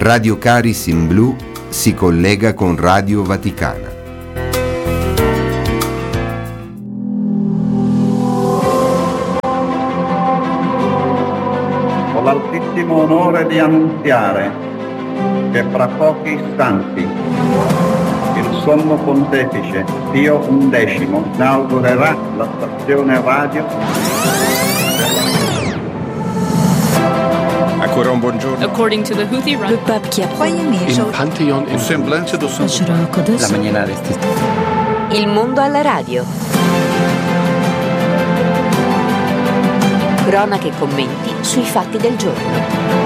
Radio Caris in Blu si collega con Radio Vaticana. Ho l'altissimo onore di annunziare che fra pochi istanti il Sommo Pontefice Pio XI inaugurerà la stazione radio. Ancora un buongiorno. According to the Houthi Le pape qui a In Pantheon in Semblance do La mañana de este. Il mondo alla radio. Cronache e commenti sui fatti del giorno.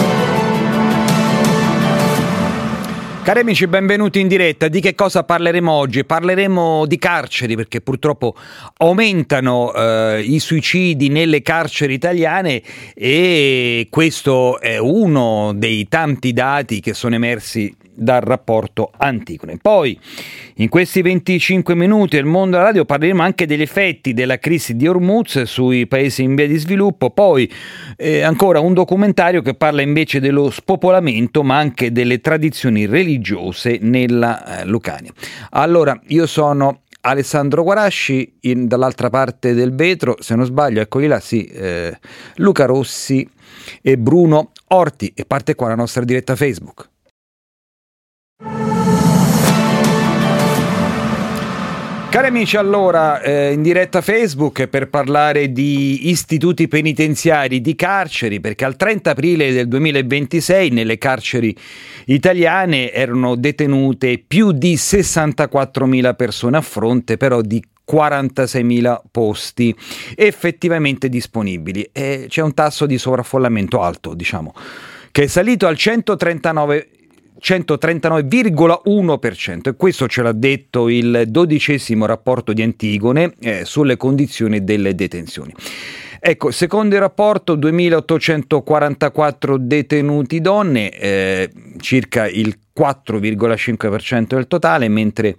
Cari amici, benvenuti in diretta. Di che cosa parleremo oggi? Parleremo di carceri, perché purtroppo aumentano i suicidi nelle carceri italiane e questo è uno dei tanti dati che sono emersi dal rapporto Antigone. Poi in questi 25 minuti del mondo alla radio parleremo anche degli effetti della crisi di Hormuz sui paesi in via di sviluppo, poi ancora un documentario che parla invece dello spopolamento ma anche delle tradizioni religiose nella Lucania. Allora, io sono Alessandro Guarasci, dall'altra parte del vetro, se non sbaglio, eccoli là, sì, Luca Rossi e Bruno Orti, e parte qua la nostra diretta Facebook. Cari amici, allora in diretta Facebook per parlare di istituti penitenziari, di carceri, perché al 30 aprile del 2026 nelle carceri italiane erano detenute più di 64.000 persone a fronte però di 46.000 posti effettivamente disponibili, e c'è un tasso di sovraffollamento alto, diciamo, che è salito al 139,1%, e questo ce l'ha detto il 12° rapporto di Antigone sulle condizioni delle detenzioni. Ecco, secondo il rapporto 2.844 detenuti donne, circa il 4,5% del totale, mentre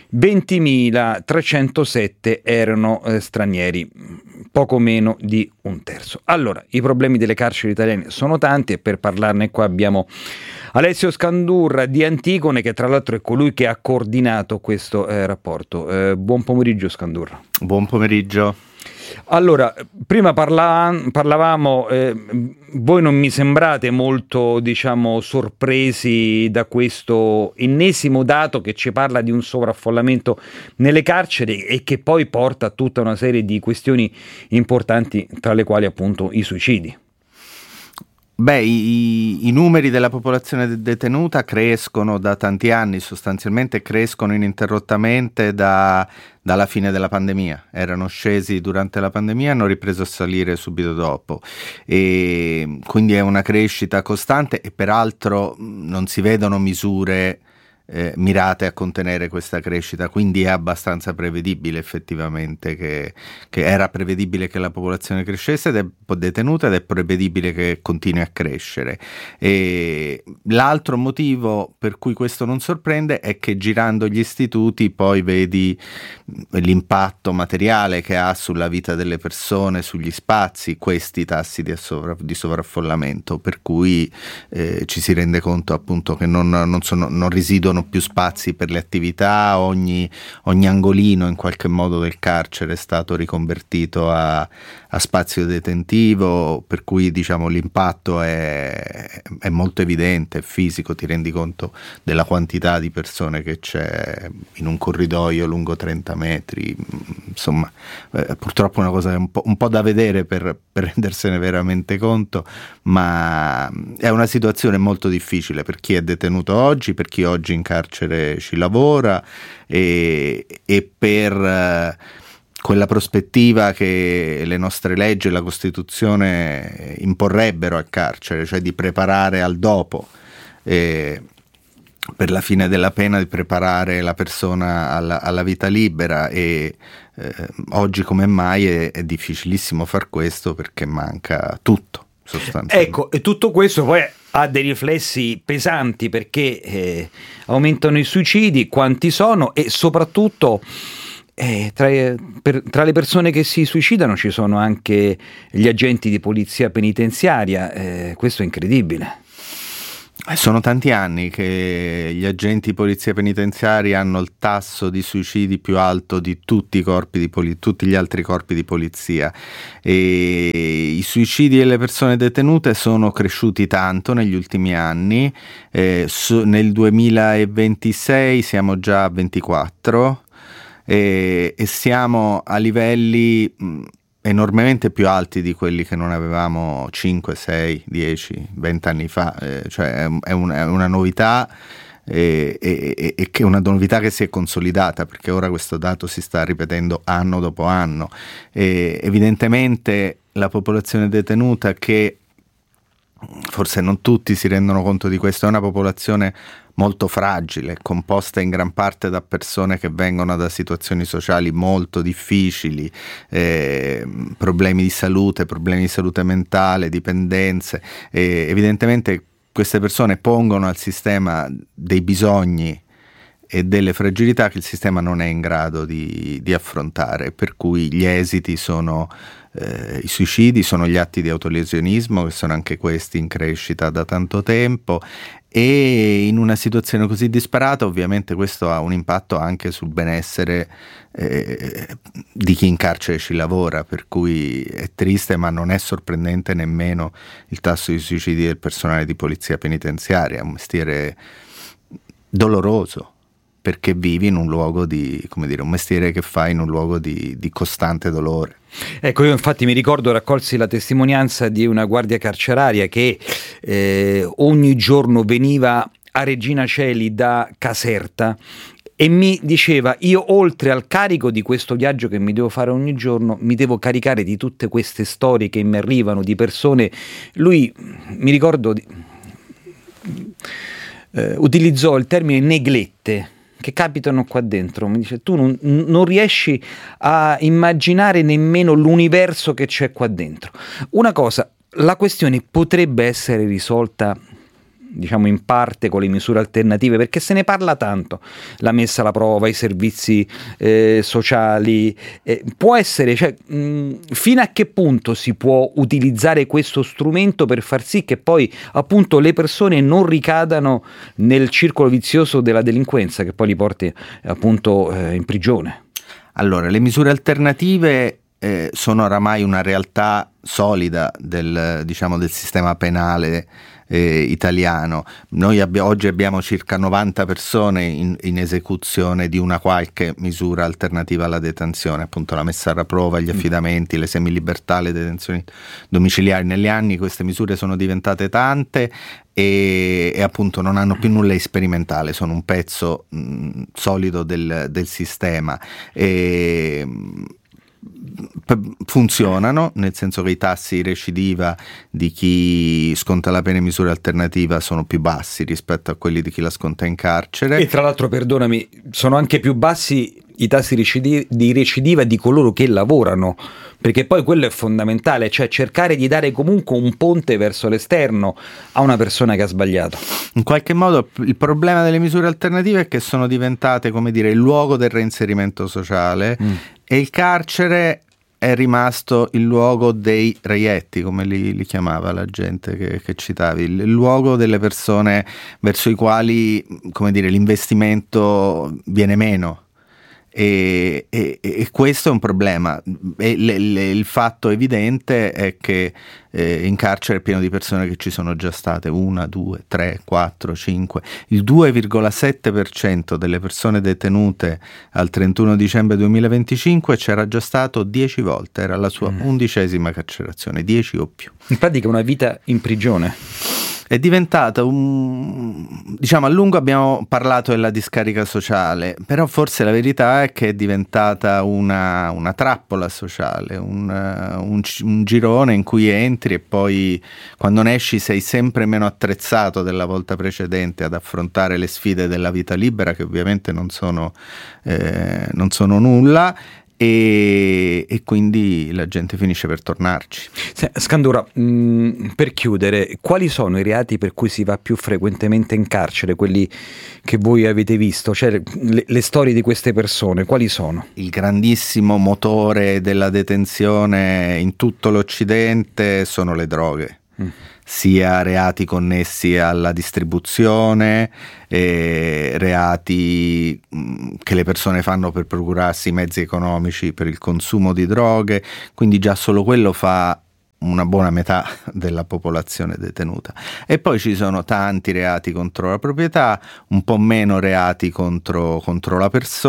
20.307 erano stranieri, poco meno di un terzo. Allora, i problemi delle carceri italiane sono tanti e per parlarne qua abbiamo Alessio Scandurra di Antigone, che tra l'altro è colui che ha coordinato questo rapporto. Buon pomeriggio Scandurra. Buon pomeriggio. Allora, prima parlavamo, voi non mi sembrate molto, diciamo, sorpresi da questo ennesimo dato che ci parla di un sovraffollamento nelle carceri e che poi porta a tutta una serie di questioni importanti, tra le quali appunto i suicidi. Beh, i numeri della popolazione detenuta crescono da tanti anni, sostanzialmente crescono ininterrottamente dalla fine della pandemia. Erano scesi durante la pandemia e hanno ripreso a salire subito dopo, e quindi è una crescita costante e peraltro non si vedono misure mirate a contenere questa crescita, quindi è abbastanza prevedibile effettivamente che era prevedibile che la popolazione crescesse ed è detenuta, ed è prevedibile che continui a crescere. E l'altro motivo per cui questo non sorprende è che girando gli istituti poi vedi l'impatto materiale che ha sulla vita delle persone, sugli spazi, questi tassi di sovraffollamento, per cui ci si rende conto appunto che non risiduano più spazi per le attività, ogni angolino in qualche modo del carcere è stato riconvertito a spazio detentivo, per cui diciamo l'impatto è molto evidente, è fisico, ti rendi conto della quantità di persone che c'è in un corridoio lungo 30 metri, insomma purtroppo è una cosa un po' da vedere per rendersene veramente conto, ma è una situazione molto difficile per chi è detenuto oggi, per chi oggi in carcere ci lavora e per quella prospettiva che le nostre leggi e la Costituzione imporrebbero al carcere, cioè di preparare al dopo, per la fine della pena, di preparare la persona alla vita libera, e oggi come mai è difficilissimo far questo perché manca tutto sostanzialmente. Ecco, e tutto questo poi ha dei riflessi pesanti, perché aumentano i suicidi, quanti sono, e soprattutto tra le persone che si suicidano ci sono anche gli agenti di polizia penitenziaria. Questo è incredibile. Sono tanti anni che gli agenti di polizia penitenziaria hanno il tasso di suicidi più alto di tutti i corpi di tutti gli altri corpi di polizia, e i suicidi delle persone detenute sono cresciuti tanto negli ultimi anni. Nel 2026 siamo già a 24 e siamo a livelli enormemente più alti di quelli che non avevamo 5, 6, 10, 20 anni fa, cioè è una novità, e che è una novità che si è consolidata, perché ora questo dato si sta ripetendo anno dopo anno. Evidentemente la popolazione detenuta, che forse non tutti si rendono conto di questo, è una popolazione molto fragile, composta in gran parte da persone che vengono da situazioni sociali molto difficili, problemi di salute mentale, dipendenze. Evidentemente queste persone pongono al sistema dei bisogni e delle fragilità che il sistema non è in grado di affrontare, per cui gli esiti sono i suicidi, sono gli atti di autolesionismo, che sono anche questi in crescita da tanto tempo, e in una situazione così disparata ovviamente questo ha un impatto anche sul benessere di chi in carcere ci lavora, per cui è triste, ma non è sorprendente nemmeno il tasso di suicidi del personale di polizia penitenziaria. È un mestiere doloroso, perché vivi in un luogo di, come dire, un mestiere che fai in un luogo di costante dolore. Ecco, io infatti mi ricordo, raccolsi la testimonianza di una guardia carceraria che ogni giorno veniva a Regina Coeli da Caserta e mi diceva: io oltre al carico di questo viaggio che mi devo fare ogni giorno, mi devo caricare di tutte queste storie che mi arrivano di persone. Lui, mi ricordo, utilizzò il termine neglette, che capitano qua dentro. Mi dice: tu non riesci a immaginare nemmeno l'universo che c'è qua dentro. Una cosa, la questione potrebbe essere risolta, diciamo, in parte con le misure alternative, perché se ne parla tanto, la messa alla prova, i servizi sociali, può essere, cioè, fino a che punto si può utilizzare questo strumento per far sì che poi appunto le persone non ricadano nel circolo vizioso della delinquenza, che poi li porti appunto in prigione? Allora, le misure alternative sono oramai una realtà solida del sistema penale italiano. Noi oggi abbiamo circa 90 persone in esecuzione di una qualche misura alternativa alla detenzione, appunto la messa alla prova, gli affidamenti, le semilibertà, le detenzioni domiciliari. Negli anni queste misure sono diventate tante e appunto non hanno più nulla di sperimentale, sono un pezzo solido del sistema. Funzionano, nel senso che i tassi di recidiva di chi sconta la pena in misura alternativa sono più bassi rispetto a quelli di chi la sconta in carcere. E tra l'altro, perdonami, sono anche più bassi i tassi di recidiva di coloro che lavorano, perché poi quello è fondamentale, cioè cercare di dare comunque un ponte verso l'esterno a una persona che ha sbagliato. In qualche modo il problema delle misure alternative è che sono diventate, come dire, il luogo del reinserimento sociale, e il carcere è rimasto il luogo dei reietti, come li chiamava la gente che citavi, il luogo delle persone verso i quali, come dire, l'investimento viene meno. E questo è un problema. Il fatto evidente è che in carcere è pieno di persone che ci sono già state 1, 2, 3, 4, 5. Il 2,7% delle persone detenute al 31 dicembre 2025 c'era già stato 10 volte, era la sua 11ª carcerazione, 10 o più. In pratica una vita in prigione. È diventata diciamo, a lungo abbiamo parlato della discarica sociale, però forse la verità è che è diventata una trappola sociale, un girone in cui entri e poi quando ne esci sei sempre meno attrezzato della volta precedente ad affrontare le sfide della vita libera, che ovviamente non sono nulla. E quindi la gente finisce per tornarci. Scandura, per chiudere, quali sono i reati per cui si va più frequentemente in carcere, quelli che voi avete visto, cioè le storie di queste persone, quali sono? Il grandissimo motore della detenzione in tutto l'Occidente sono le droghe. sia reati connessi alla distribuzione, reati che le persone fanno per procurarsi mezzi economici per il consumo di droghe, quindi già solo quello fa una buona metà della popolazione detenuta. E poi ci sono tanti reati contro la proprietà, un po' meno reati contro la persona,